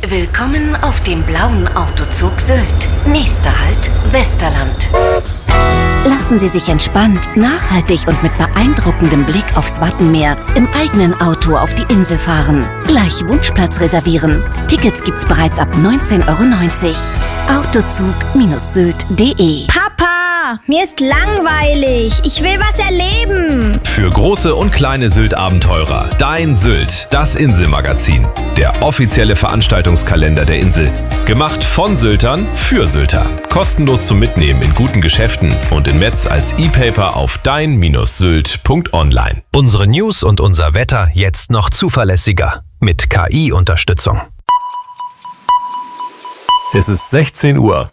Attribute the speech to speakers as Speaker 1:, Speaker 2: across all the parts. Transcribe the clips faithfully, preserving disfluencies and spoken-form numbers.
Speaker 1: Willkommen auf dem blauen Autozug Sylt. Nächster Halt, Westerland. Lassen Sie sich entspannt, nachhaltig und mit beeindruckendem Blick aufs Wattenmeer im eigenen Auto auf die Insel fahren. Gleich Wunschplatz reservieren. Tickets gibt's bereits ab neunzehn Euro neunzig. Autozug Sylt punkt de.
Speaker 2: Papa, mir ist langweilig. Ich will was erleben.
Speaker 3: Für große und kleine Sylt-Abenteurer. Dein Sylt, das Inselmagazin. Der offizielle Veranstaltungskalender der Insel. Gemacht von Syltern für Sylter. Kostenlos zum Mitnehmen in guten Geschäften und in Metz als E-Paper auf dein Sylt punkt online.
Speaker 4: Unsere News und unser Wetter jetzt noch zuverlässiger. Mit K I-Unterstützung.
Speaker 3: Es ist sechzehn Uhr.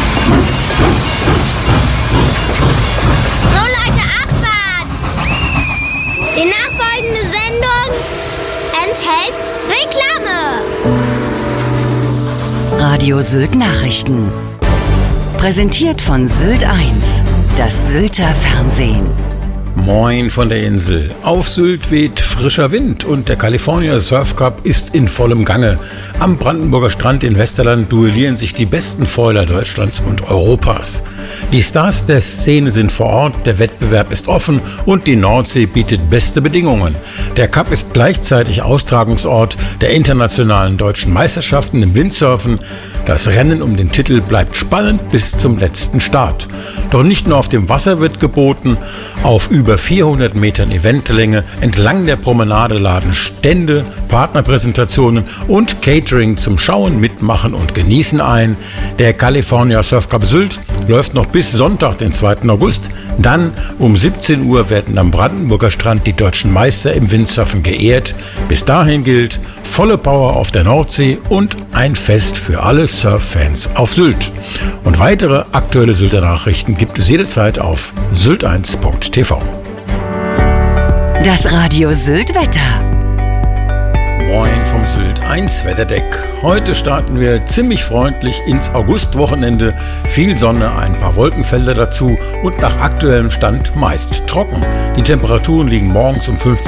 Speaker 2: So Leute, Abfahrt! Die nachfolgende Sendung enthält Reklame.
Speaker 1: Radio Sylt Nachrichten. Präsentiert von Sylt eins, das Sylter Fernsehen.
Speaker 5: Moin von der Insel. Auf Sylt weht frischer Wind und der California Surf Cup ist in vollem Gange. Am Brandenburger Strand in Westerland duellieren sich die besten Foiler Deutschlands und Europas. Die Stars der Szene sind vor Ort, der Wettbewerb ist offen und die Nordsee bietet beste Bedingungen. Der Cup ist gleichzeitig Austragungsort der internationalen deutschen Meisterschaften im Windsurfen. Das Rennen um den Titel bleibt spannend bis zum letzten Start. Doch nicht nur auf dem Wasser wird geboten, auf über vierhundert Metern Eventlänge entlang der Promenade laden Stände, Partnerpräsentationen und Catering zum Schauen, Mitmachen und Genießen ein. Der California Surf Cup Sylt läuft noch bis Sonntag, den zweiten August. Dann um siebzehn Uhr werden am Brandenburger Strand die deutschen Meister im Windsurfen geehrt. Bis dahin gilt volle Power auf der Nordsee und ein Fest für alle Surf-Fans auf Sylt. Und weitere aktuelle Sylter Nachrichten gibt es jederzeit auf sylt eins punkt t v.
Speaker 1: Das Radio Sylt Wetter.
Speaker 5: Moin vom Sylt eins Wetterdeck. Heute starten wir ziemlich freundlich ins Augustwochenende. Viel Sonne, ein paar Wolkenfelder dazu und nach aktuellem Stand meist trocken. Die Temperaturen liegen morgens um fünfzehn